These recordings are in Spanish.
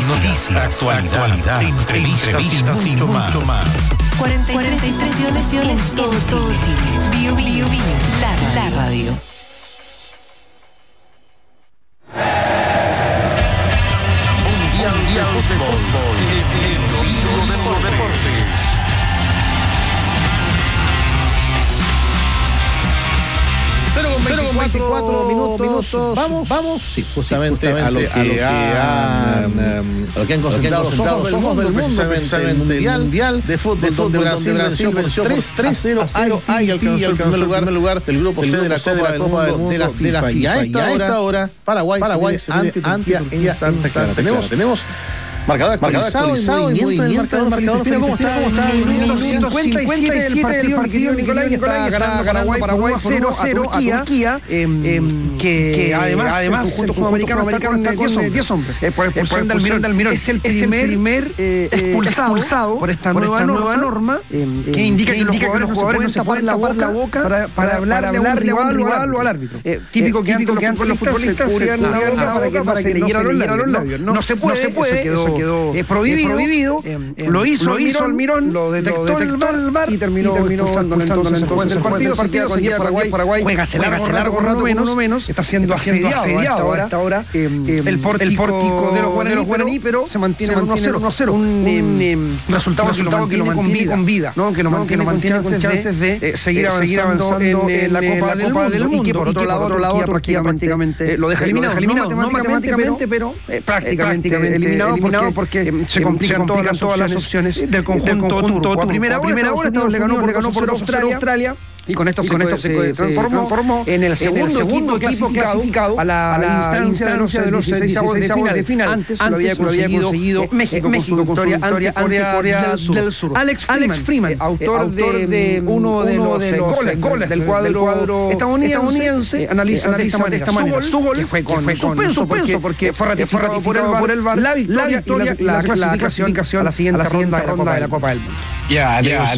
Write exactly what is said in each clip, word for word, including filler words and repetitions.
noticias, actualidad, actualidad entrevistas, entrevistas y mucho más. cuarenta y tres estaciones en todo, todo Chile. Bio, Bio, Bio, la, la radio. Mundial, Mundial de Fútbol. El deporte. cero con veinticuatro minutos, minutos. Vamos, vamos, sí, justamente, justamente a lo que, a lo que han, um, a lo que han concentrado los ojos del mundo, del mundo precisamente el mundial, mundial de fútbol, donde Brasil venció tres a cero a Haití, alcanzó el primer lugar, primer lugar del grupo C de la Copa del Mundo de la FIFA. Y a esta hora, Paraguay, Paraguay ante Turquía en Santa Clara. Tenemos, tenemos marcador actualizado y movimiento del marcador. ¿Cómo está? ¿Cómo está? Minuto cincuenta y siete del partido. Nicolás está ganando Paraguay Paraguay cero a cero a Turquía, que además además el conjunto sudamericano está con diez hombres por expulsión de Almirón. Es el primer expulsado por esta nueva norma que indica que los jugadores no se pueden tapar la boca para hablarle a un rival o al árbitro. Típico que antes los futbolistas se cubrían la boca para que le hieran los labios. No se puede, eso quedó eh, prohibido, prohibido eh, eh, lo hizo Almirón, lo detectó, lo detectó el V A R y terminó expulsándolo entonces entonces el partido, partido con Paraguay, Paraguay juega hace largo rato menos, menos, está siendo asediado a esta hora el pórtico de los guaraní, pero se mantiene uno a cero, un resultado que lo mantiene con vida, que lo mantiene con chances de seguir avanzando en la Copa del Mundo, y que por otro lado Turquía prácticamente lo deja eliminado, no matemáticamente, pero prácticamente eliminado porque eh, se complican todas, todas las opciones del conjunto turco. A primera hora, Estados Unidos le ganó por dos a cero a Australia. Y con esto, y con esto se, se, transformó, se transformó en el segundo, en el segundo equipo clasificado a la, a la instancia de los dieciséis de final. Antes, Antes lo había conseguido, conseguido México, México con su victoria ante Corea del Sur. Alex Freeman, Alex Freeman eh, autor, autor de uno de los, de los goles, goles del cuadro, cuadro estadounidense, eh, analiza, analiza de esta manera. Su gol, que fue con, fue con suspenso, suspenso porque fue ratificado por el, por el V A R, la victoria, la victoria y la, la clasificación a la siguiente ronda de la Copa del Mundo. Yeah, yeah,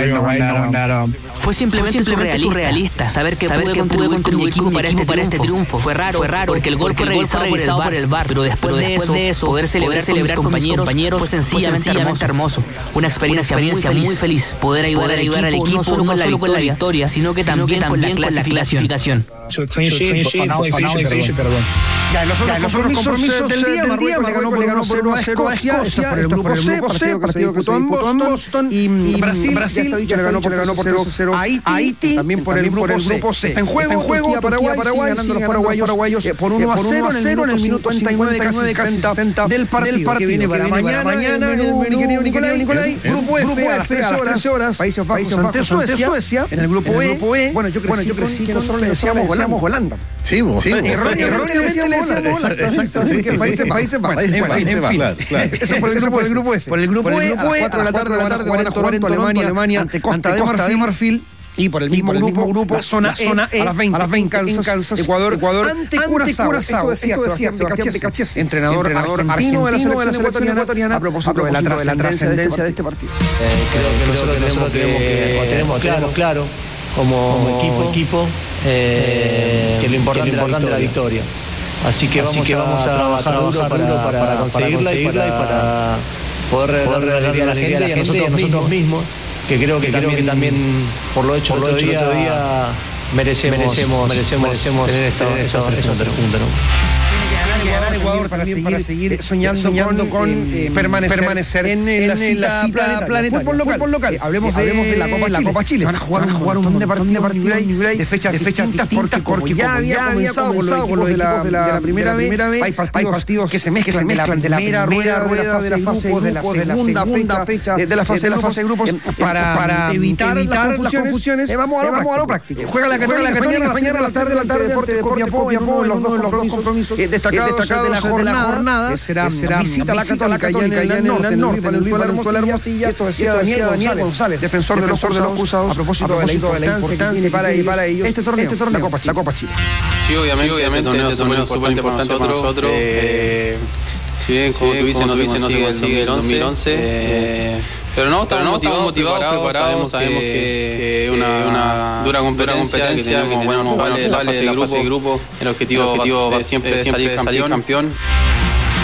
fue simplemente surrealista, surrealista saber que saber pude, que contribuir, contribuir con para este, para este triunfo. Fue raro, fue raro porque el gol fue realizado, el gol fue por el V A R, pero después, pero de, después eso, de eso poder celebrar, poder celebrar con, mis compañeros, compañeros fue sencillamente, fue sencillamente hermoso. hermoso. Una experiencia, Una experiencia muy, feliz. muy feliz. Poder ayudar, poder ayudar al equipo, no solo, no solo con la victoria, sino que también, sino que también con la clasificación. Ya, los otros compromisos del día, Marruecos le ganó por uno a cero a Escocia, por el grupo C, partido que se disputó en Boston, y Brasil le ganó por dos a cero a Haití, también por el grupo C. Está en juego Paraguay, ganando los paraguayos por uno a cero en el minuto cincuenta y nueve casi sesenta del partido que viene para mañana, mi querido Nicolai. Grupo F a las trece horas, Países Bajos ante Suecia, en el grupo E. Bueno, yo crecí que nosotros le decíamos Holanda. Sí, vos. Erróneamente le decíamos exacto, sí, que países, países, en fin, eso por el grupo F. Por el grupo E, a las cuatro de la tarde van a jugar en Toronto, Alemania, ante Costa de Marfil. Y por el mismo, mismo grupo, la zona, la zona E, a las veinte, a las veinte Kansas, Kansas, Ecuador, Ecuador, ante Curazao. Esto decía Sebastián Becachese, entrenador, entrenador argentino de la selección ecuatoriana, a propósito de la trascendencia de este partido. Eh, creo que nosotros, nosotros tenemos que, tenemos claro, claro, como, como equipo, equipo eh, que lo importante, que lo importante es la victoria. Así que, Así vamos, que vamos a trabajar, trabajar duro para, para, para conseguirla y para, y para poder darle alegría a la gente y a nosotros, y a nosotros mismos, que creo que, que, también, creo que también, por lo hecho, por lo hecho el otro día, merecemos, merecemos, merecemos, merecemos tener esos tres puntos, ¿no? Tiene que ganar Ecuador para seguir, para seguir soñando, soñando con, con eh, permanecer, permanecer en, en la cita, cita planetaria. Fútbol local. Fútbol local. Eh, hablemos, de, hablemos de la Copa, la Copa Chile. Van a jugar, van a jugar un montón de partidos de fechas, de fechas distintas porque, porque ya había comenzado con los equipos de la primera vez. Hay partidos que se mezclan de la primera rueda de la fase de la segunda fecha de la fase de grupos para evitar las confusiones. Vamos a lo práctico. Juega la Católica mañana a la tarde, la tarde de Copiapó, los dos compromisos destacados de la jornada, será visita a la Católica allá en el norte, en el Venezuela Hermosilla. Esto decía Daniel González, defensor de los acusados, a propósito de la importancia para ellos este torneo, la Copa Chile. Sí, obviamente, obviamente, un torneo súper importante para nosotros. Si bien, como tú dices, no se consigue el dos mil once, pero no, estamos motivados, preparados, sabemos que es una dura competencia, que tenemos buenos rivales en la fase de grupo. El objetivo va siempre salir campeón.